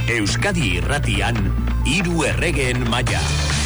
Euskadi Irratian, Hiru Erregeen Maila.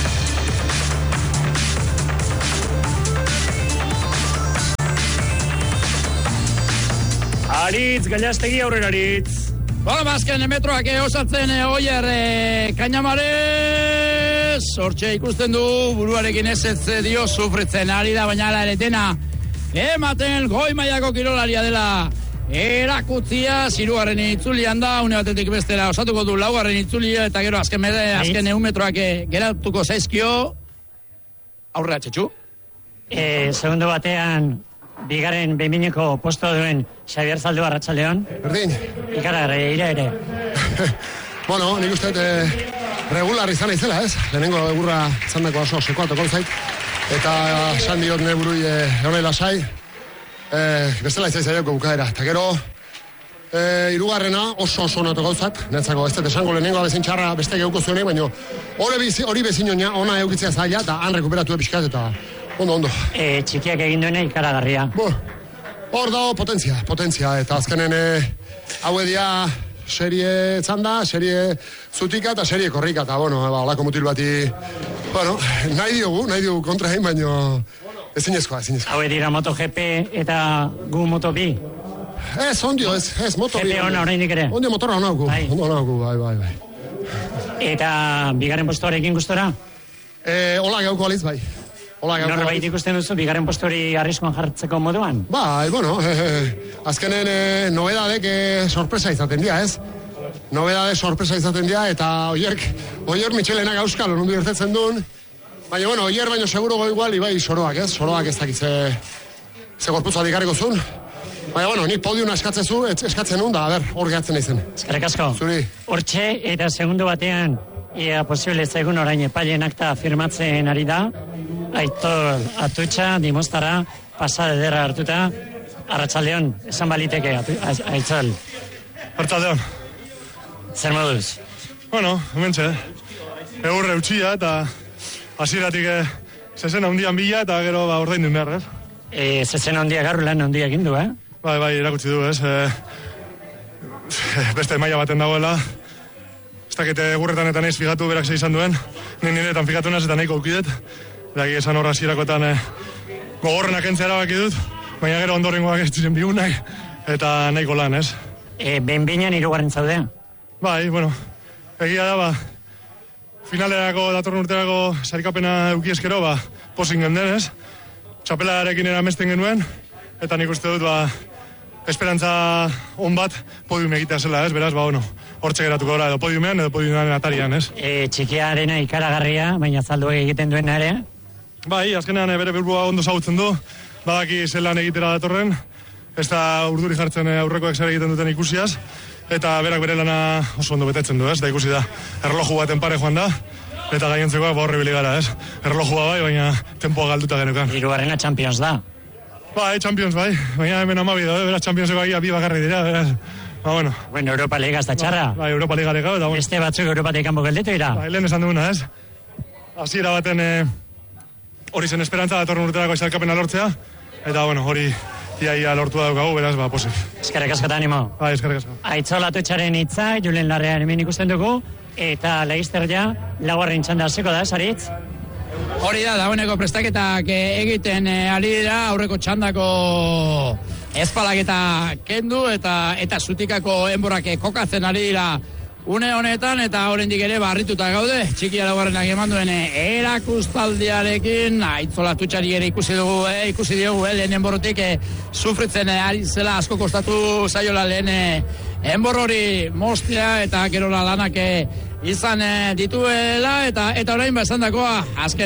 Aritz, Gailastegi aurrera Aritz. Azken metroak osatzen Oier Kainamarez. Hortxe ikusten du, buruarekin ez dio sufritzen ari da, baina ere dena ematen goi mailako kirolaria dela. Erakutzia, zirugarren itzulian da, une batetik bestera osatuko du laugarren itzulia, eta gero azken 100 metroak geratuko zaizkio. Aurrera, Txetxu? Segundo batean, bigarren behineko posto duen Xabier Zaldu Arratsaldeon. Berdin. Ikaragarri, ere. Bueno, nik uste regular izan izela, ez? Lehenengo egurra zandako oso sekoatuko zait. Eta esan diot ne burui hone lasai. Bestela izan zaioko bukaera. Eta gero, hirugarrena oso natuko gauzat. Netzako ez dut esango lehenengo abezin txarra beste geuko zuenek, baina hori bezin ona eukitzea zaila, eta han rekuperatu epizkat, eta ondo. Txikiak egin duena ikaragarria. Hor dago potentzia, eta azkenen haue dia serie txanda, serie zutika eta serie korrika, eta olako mutil bati, nahi diogu kontra egin, baina ezinezkoa. Haue dira MotoGP eta gu Moto2? Ez, ondio, ez, Moto2. GP ona oraindik ere? Ondio motorra onauku, bai. Eta bigarren postoarekin gustora? Hola gauko aliz, bai. Norbait ikusten duzu, bigarren postori arriskoan jartzeko moduan? Bai, azkenen nobedadek sorpresa izaten dira, ez? Nobedadek sorpresa izaten dira, eta Oier Michelenak auskalo nundu irtetzen duen. Baina, Oier baino seguro igual, ibai soroak, ez? Soroak ez dakiz ze gorputza dikarriko zuen. Baina, nik podiuna eskatzen nun, da, hor gehatzen izen. Eskerrik asko. Zuri. Hortxe, eta segundo batean, ia posible zaigun orain epailen akta firmatzen ari da. Aitor Atutxa, Dimostara, pasade derra hartuta. Arratsaldeon, esan baliteke, Aitzol. Arratsaldeon. Zer moduz? Hementxe, egurre utxia eta hasieratik zezena hundian bila eta gero ordaindu behar, ez? Zezena hundia garru lan hundia egin du, Bai, erakutsi du, ez? Beste maila baten dagoela. Ez dakite egurretan eta naiz figatu berak ze izan duen. Niretan figatu naz eta nahiko aukidet. Daki esan horra zirakoetan gogorrenak entzea erabaki dut, baina gero ondorengoak ez ziren bigunak, eta nahiko lan, ez? Behin-behinan hirugarren zaude? Bai, egia da, finalerako, datorren urterako sarikapena eukieskero, posing genden, ez? Txapelarekin eramesten genuen, eta nik uste dut, esperantza on bat podium egitea zela, ez? Beraz, hortxe geratuko gara, edo podiumean, edo podiumean atarian, ez? Txikiarena ikaragarria, baina Zaldu egiten duena ere? Bai, azkenean bere bilbua ondo zagutzen du, badaki zelan egitera datorren, ez da urduri jartzen aurrekoak zer egiten duten ikusiaz, eta berak bere lana oso ondo betetzen du, ez? Da ikusi da, erloju baten pare joan da, eta gaientzekoak horri biligara, ez? Erlojua bai, baina tempoa galduta genukan. Hirugarrena Champions da? Bai, Champions bai, baina hemen amabi da, beraz Championseko bi bakarri dira, beraz. Europa Liga ez da txarra. Bai, Europa Liga ere eta beste batzuk Europatik kanpo gelditu dira. Bai, lehen esan duguna, ez? Hasiera baten hori zen esperantza datorren urterako izalkapena lortzea, eta hori ia lortua daukagu, beraz, posik. Eskerrik asko eta animo. Bai, eskerrik asko. Aitzol Atutxaren hitza, Julen Larrean hemen ikusten dugu, eta Leizter ja, laugarren txanda hasiko da, Saritz? Hori da, dagoeneko prestaketak egiten ari dira, aurreko txandako ezpalak eta kendu, eta zutikako enborak kokatzen ari dira une honetan, eta oraindik ere barrituta gaude, txikia laugarrenak eman duen erakustaldiarekin, Aitzol Atutxari ere ikusi diogu, lehen enborotik sufritzen ari zela, asko kostatu zaiola lehen enbor hori mostia, eta gerola lanak izan dituela, eta orain esan dakoa, azken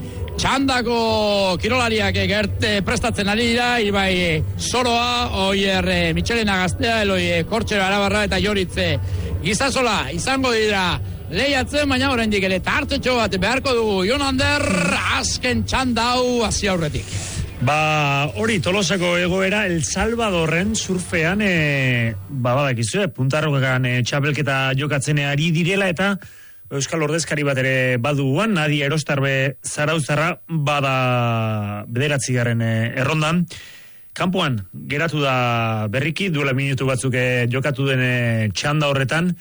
txandako kirolariak gerte prestatzen ari dira, Ibai Soroa, Oier Michelena gaztea, Eloi Kortxero Arabarra eta Joritze Gizasola izango dira lehiatzen, baina oraindik ere tartetxo bat beharko dugu. Jon Ander, azken txanda hau hasi aurretik. Hori Tolosako egoera El Salvadorren surfean badakizu, puntarrokan txapelketa jokatzen ari direla, eta Euskal Ordezkari bat ere baduguan, Nadia Erostarbe Zarauztarra bada 9. errondan. Kanpoan geratu da berriki, duela minutu batzuk jokatu den txanda horretan,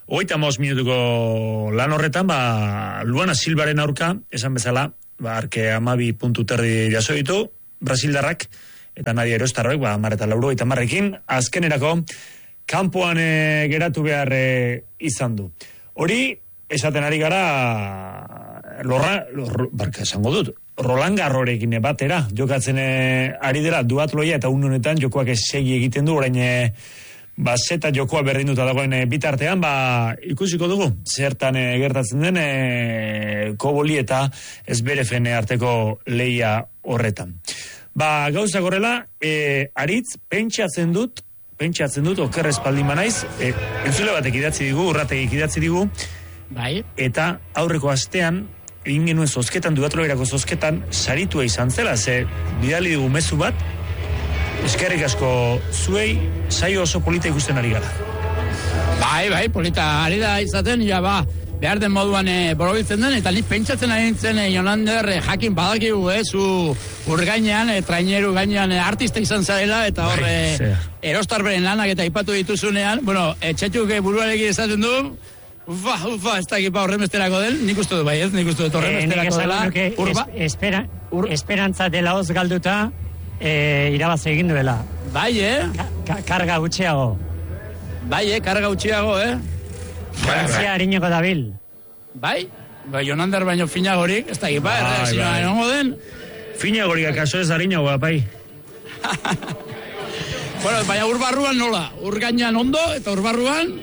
35 minutuko lan horretan, Luana Silvaren aurka, esan bezala, arke 12 puntu terdi jaso ditu, Brasildarrak, eta Nadia Erostarroek, 10-80 azkenerako, kanpoan geratu behar izan du. Hori, esaten ari gara, barka esango dut, Roland Garrorekin batera, jokatzen ari dela duatloia eta honetan jokoak segi egiten du, orain zeta jokoa berdinduta dagoen bitartean, ikusiko dugu, zertan gertatzen den Koboli eta Zvereven arteko leia horretan. Gauza gorrela, Aritz, pentsatzen dut, oker espaldin banaiz, entzule batek idatzi digu, urratek idatzi digu, eta aurreko astean, egin genuen zozketan, duatloerako zozketan, saritua izan zela, ze bidali dugu mezu bat, eskerrik asko zuei, saio oso polita ikusten ari gara. Bai, polita ari da izaten, behar den moduan borobiltzen den, eta nik pentsatzen ari nintzen Jonander jakin badakigu, zu urgainean, traineru gainean artista izan zarela, eta hor Erostarberen lanak eta ipatu dituzunean, etxetuk buruarekin esaten du, ufa, ez da ekipa horren besterako den, nik uste du nik uste dut horren besterako dela. Esperantza dela hoz galduta, irabaz egin duela. Karga gutxiago. Karga gutxiago, Frantzia harineko dabil. Jonander baino finagorik, ez da ekipa, erreakzioa enongo den. Finagorik akaso ez harinagoa, Baina urbarruan nola? Urgainan ondo, eta urbarruan?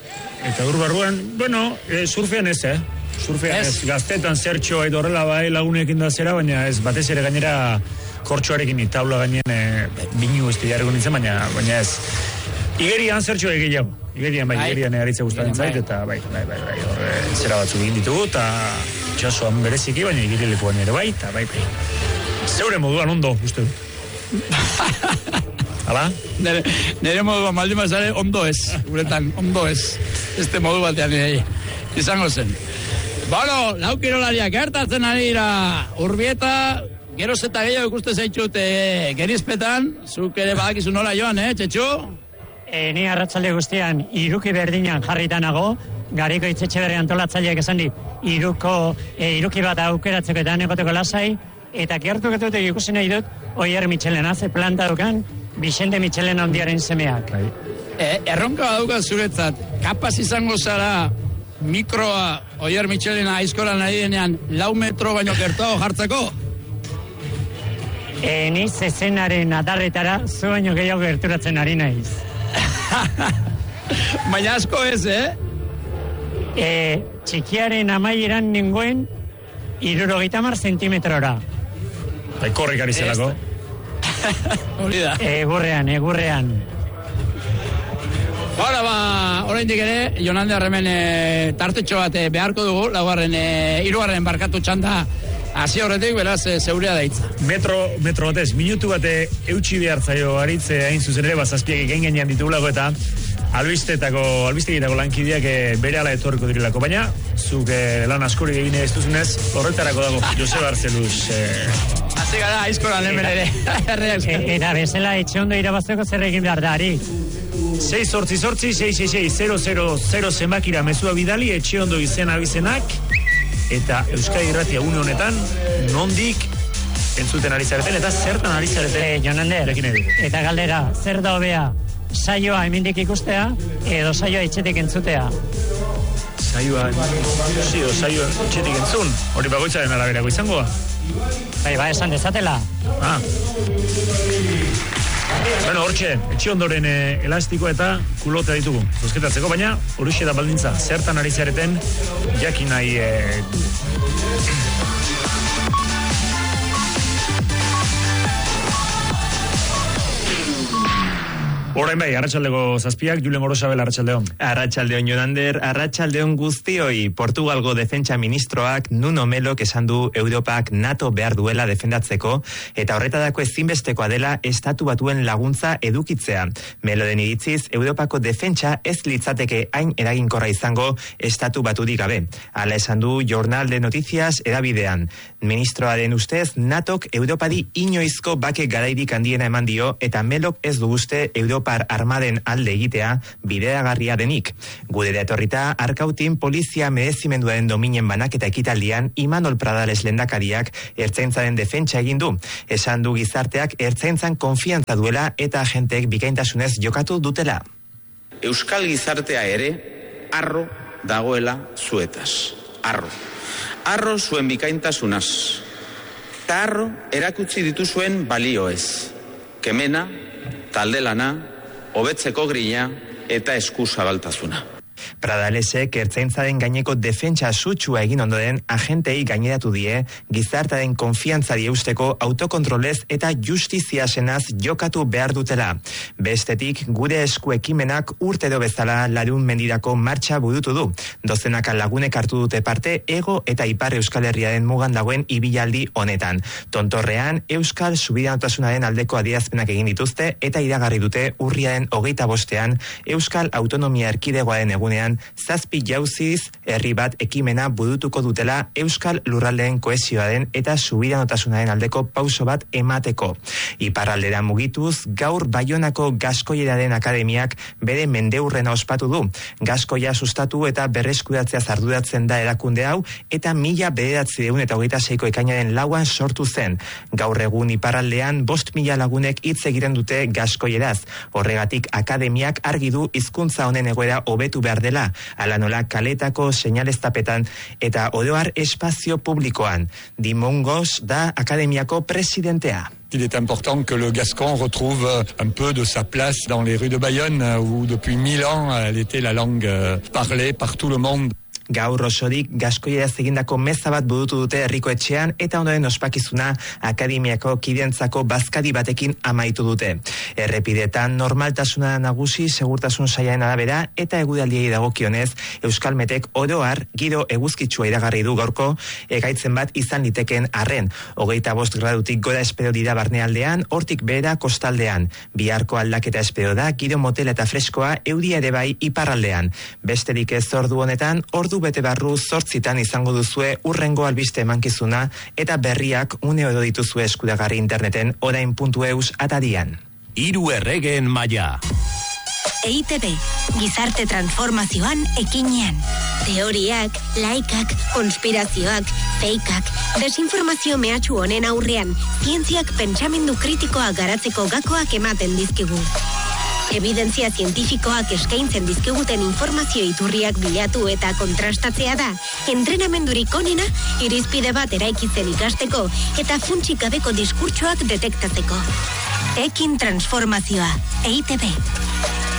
Surfean ez, Surfean ez. Gaztetan zertxo eta horrela lagunekin da zera, baina ez, batez ere gainera kortxoarekin taula gainean binu ez jarriko nintzen, baina ez. Igerian zertxo egileago. Igerian aritza gustatzen zait, eta zera batzuk egin ditugu, eta txasoan bereziki, baina igerilekuan ere eta zeure moduan ondo, uste dut. Hala? Nere moduan maldima zare ondo ez, guretan, ondo ez. Este modu batean izango zen. Laukirolariak gertatzen ari dira Urbieta, geroz eta gehiago ikuste zaitxut gerizpetan, zuk ere badakizu nola joan, Txetxu? Ni arratsalde guztian iruki berdinan jarritanago, Gariko Itzetxeberri antolatzaileak esan dit, iruki bat aukeratzeko eta negoteko lasai, eta gertuketutek ikusi nahi dut, Oier Michelena, ze planta dukan, Vicente Michelena ondiaren semeak. Erronka badukat zuretzat, kapaz izango zara mikroa Oier Michelena aizkoran ari denean 4 metro baino gertuago jartzeko? Ni zezenaren adarretara zu baino gehiago gerturatzen ari naiz. Baina asko ez, Txikiaren amaieran nengoen 70 zentimetrora. Korrik ari zelako. Hori da. Egurrean. Oraindik ere, Jonander hemen tartetxo bat beharko dugu, hirugarren barkatu txanda hasi horretik, beraz, zeurea daitza. Metro batez, minutu bate eutxi behar zaio Aritze hain zuzen ere, zazpiak egin gainean ditugulako eta albistegietako lankideak bere ala etorriko dirilako, baina zuk lan askorik egine ez duzunez, horretarako dago, Joseba Arzeluz. Hasi gara, aizkoran hemen ere. Eta bezala etxe ondo irabazteko zer egin behar da, Ari? 6-8-6-6-6-0-0-0 zenbakira mezua bidali, etxe ondo abizenak, eta Euskadi Irratia une honetan, nondik entzuten ari zareten, eta zertan ari zareten. Jonander, eta galdera, zer da hobea? Saioa hemendik ikustea, edo saioa etxetik entzutea? Saioa etxetik entzun, hori bakoitzaren araberako izangoa? Esan dezatela. Hortxe, etxe ondoren elastiko eta kulotea ditugu. Zozketatzeko, baina horixe da baldintza. Zertan ari zareten, jakin nahi Orain bai, arratsaldeko zazpiak, Julen Gorosabel, arratsaldeon. Arratsaldeon, Jonander, arratsaldeon guztioi. Portugalgo defentsa ministroak Nuno Melok esan du Europak NATO behar duela defendatzeko, eta horretadako ezinbestekoa dela estatu batuen laguntza edukitzea. Meloden iritziz, Europako defentsa ez litzateke hain eraginkorra izango estatu baturik gabe. Hala esan du Jornal de Noticias edabidean. Ministroaren ustez, NATOk Europari inoizko bake garairik handiena eman dio, eta Melok ez du uste Europa Europar armaden alde egitea bideragarria denik. Gudera etorrita, Arkautin polizia merezimenduaren dominen banaketa ekitaldian Imanol Pradales lehendakariak ertzaintzaren defentsa egin du. Esan du gizarteak ertzaintzan konfiantza duela eta agenteek bikaintasunez jokatu dutela. Euskal gizartea ere harro dagoela zuetaz. Harro zuen bikaintasunaz. Eta harro erakutsi dituzuen balioez. Kemena, taldelana, hobetzeko grina eta eskuzabaltasuna. Pradalesek ertzaintzaren gaineko defentsa sutsua egin ondoren agentei gaineratu die gizartaren konfiantzari eusteko autokontrolez eta justiziasenaz jokatu behar dutela. Bestetik, gure esku ekimenak urtero bezala Larun mendirako martxa burutu du. Dozenaka lagunek hartu dute parte Hego eta Ipar Euskal Herriaren mugan dagoen ibilaldi honetan. Tontorrean, Euskal subiranotasunaren aldeko adierazpenak egin dituzte eta iragarri dute urriaren 25ean Euskal Autonomia Erkidegoaren egunean 7 jauziz herri bat ekimena burutuko dutela Euskal lurraldeen kohesioaren eta subiranotasunaren aldeko pauso bat emateko. Iparraldera mugituz, gaur Baionako Gaskoieraren Akademiak bere mendeurrena ospatu du. Gaskoia sustatu eta berreskuratzea arduratzen da erakunde hau eta 1926ko ekainaren 4 sortu zen. Gaur egun iparraldean 5.000 lagunek hitz egiten dute gaskoieraz. Horregatik akademiak argi du hizkuntza honen egoera hobetu behar dela, ala nola kaletako seinaleztapetan eta oroar espazio publikoan. Dimongos da akademiako presidentea. Il est important que le gascon retrouve un peu de sa place dans les rues de Bayonne, où depuis 1000 ans, elle était la langue parlée par tout le monde. Gaur osorik gaskoieraz egindako meza bat burutu dute herriko etxean eta ondoren ospakizuna akademiako kidentzako bazkari batekin amaitu dute. Errepidetan normaltasuna nagusi segurtasun sailaren arabera eta eguraldiei dagokionez Euskalmetek oroar giro eguzkitsua iragarri du gaurko ekaitzen bat izan liteken arren. 25 gradutik gora espero dira barnealdean, hortik behera kostaldean. Biharko aldaketa espero da giro motel eta freskoa euria ere bai iparraldean. Besterik ez ordu honetan, ordu bete barru 8 izango duzue urrengo albiste emankizuna eta berriak une oro dituzue eskuragarri interneten orain.eus atarian. Hiru erregeen maila. EITB, gizarte transformazioan ekinean. Teoriak, laikak, konspirazioak, feikak, desinformazio mehatxu honen aurrean, zientziak pentsamendu kritikoa garatzeko gakoak ematen dizkigu. Evidentzia zientifikoak eskaintzen dizkiguten informazio iturriak bilatu eta kontrastatzea da, entrenamendurik onena, irizpide bat eraikitzen ikasteko eta funtsik gabeko diskurtsoak detektatzeko. Ekin transformazioa, EITB.